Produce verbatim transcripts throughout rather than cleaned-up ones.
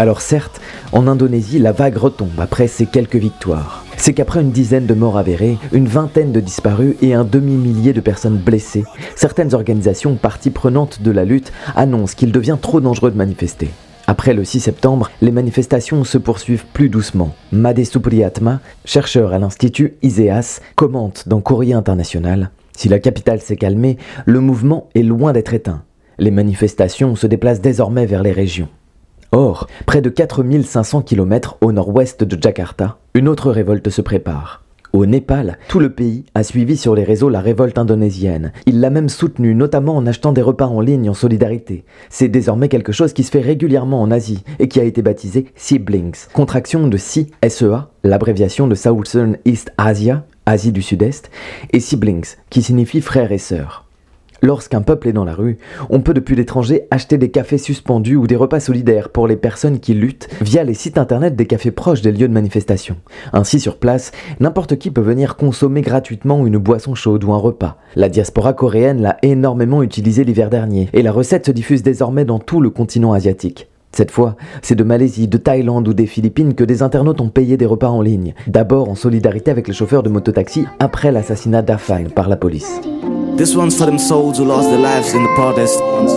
Alors certes, en Indonésie, la vague retombe après ces quelques victoires. C'est qu'après une dizaine de morts avérées, une vingtaine de disparus et un demi-millier de personnes blessées, certaines organisations parties prenantes de la lutte annoncent qu'il devient trop dangereux de manifester. Après le six septembre, les manifestations se poursuivent plus doucement. Made Supriyatma, chercheur à l'Institut ISEAS, commente dans Courrier International « Si la capitale s'est calmée, le mouvement est loin d'être éteint. Les manifestations se déplacent désormais vers les régions. » Or, près de quatre mille cinq cents kilomètres au nord-ouest de Jakarta, une autre révolte se prépare. Au Népal, tout le pays a suivi sur les réseaux la révolte indonésienne. Il l'a même soutenue, notamment en achetant des repas en ligne en solidarité. C'est désormais quelque chose qui se fait régulièrement en Asie et qui a été baptisé Siblings, contraction de S I, S E A, l'abréviation de Southern East Asia, Asie du Sud-Est, et Siblings, qui signifie frères et sœurs. Lorsqu'un peuple est dans la rue, on peut depuis l'étranger acheter des cafés suspendus ou des repas solidaires pour les personnes qui luttent via les sites internet des cafés proches des lieux de manifestation. Ainsi sur place, n'importe qui peut venir consommer gratuitement une boisson chaude ou un repas. La diaspora coréenne l'a énormément utilisé l'hiver dernier et la recette se diffuse désormais dans tout le continent asiatique. Cette fois, c'est de Malaisie, de Thaïlande ou des Philippines que des internautes ont payé des repas en ligne, d'abord en solidarité avec les chauffeurs de mototaxi après l'assassinat d'Afan par la police. This one's for them souls who lost their lives in the protest.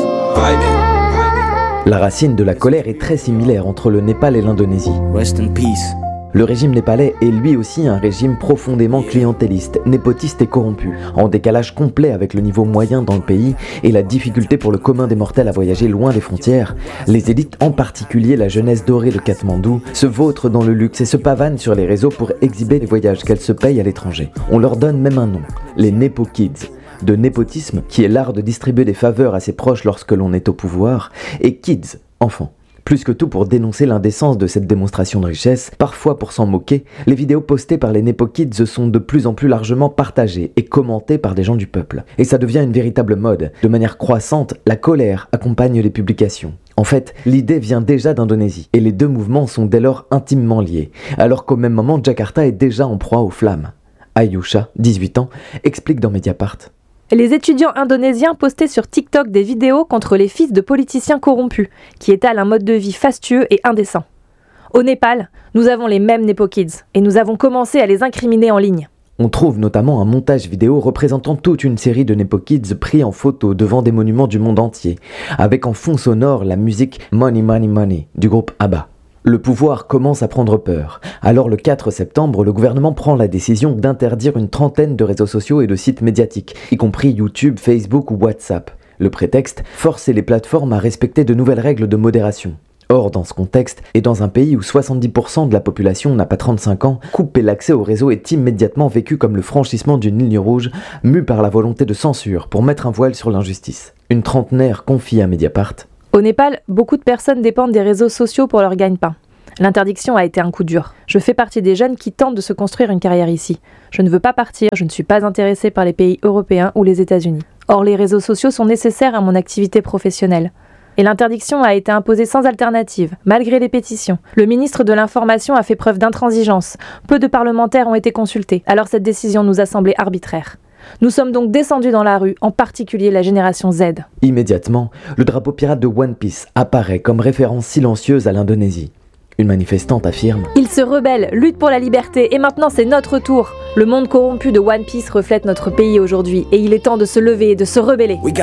La racine de la colère est très similaire entre le Népal et l'Indonésie. Rest in peace. Le régime népalais est lui aussi un régime profondément clientéliste, népotiste et corrompu, en décalage complet avec le niveau moyen dans le pays et la difficulté pour le commun des mortels à voyager loin des frontières. Les élites, en particulier la jeunesse dorée de Katmandou, se vautrent dans le luxe et se pavanent sur les réseaux pour exhiber les voyages qu'elles se payent à l'étranger. On leur donne même un nom, les Nepo Kids. De népotisme, qui est l'art de distribuer des faveurs à ses proches lorsque l'on est au pouvoir, et kids, enfants. Plus que tout pour dénoncer l'indécence de cette démonstration de richesse, parfois pour s'en moquer, les vidéos postées par les Nepo Kids sont de plus en plus largement partagées et commentées par des gens du peuple. Et ça devient une véritable mode. De manière croissante, la colère accompagne les publications. En fait, l'idée vient déjà d'Indonésie, et les deux mouvements sont dès lors intimement liés, alors qu'au même moment, Jakarta est déjà en proie aux flammes. Ayusha, dix-huit ans, explique dans Mediapart. Les étudiants indonésiens postaient sur TikTok des vidéos contre les fils de politiciens corrompus, qui étalent un mode de vie fastueux et indécent. Au Népal, nous avons les mêmes Nepo Kids, et nous avons commencé à les incriminer en ligne. On trouve notamment un montage vidéo représentant toute une série de Nepo Kids pris en photo devant des monuments du monde entier, avec en fond sonore la musique Money Money Money du groupe ABBA. Le pouvoir commence à prendre peur. Alors le quatre septembre, le gouvernement prend la décision d'interdire une trentaine de réseaux sociaux et de sites médiatiques, y compris YouTube, Facebook ou WhatsApp. Le prétexte, forcer les plateformes à respecter de nouvelles règles de modération. Or, dans ce contexte, et dans un pays où soixante-dix pour cent de la population n'a pas trente-cinq ans, couper l'accès au réseau est immédiatement vécu comme le franchissement d'une ligne rouge, mue par la volonté de censure pour mettre un voile sur l'injustice. Une trentenaire confie à Mediapart. Au Népal, beaucoup de personnes dépendent des réseaux sociaux pour leur gagne-pain. L'interdiction a été un coup dur. Je fais partie des jeunes qui tentent de se construire une carrière ici. Je ne veux pas partir, je ne suis pas intéressée par les pays européens ou les États-Unis. Or, les réseaux sociaux sont nécessaires à mon activité professionnelle. Et l'interdiction a été imposée sans alternative, malgré les pétitions. Le ministre de l'Information a fait preuve d'intransigeance. Peu de parlementaires ont été consultés, alors cette décision nous a semblé arbitraire. Nous sommes donc descendus dans la rue, en particulier la génération Z. Immédiatement, le drapeau pirate de One Piece apparaît comme référence silencieuse à l'Indonésie. Une manifestante affirme « Ils se rebellent, luttent pour la liberté, et maintenant c'est notre tour. Le monde corrompu de One Piece reflète notre pays aujourd'hui, et il est temps de se lever et de se rebeller. » We got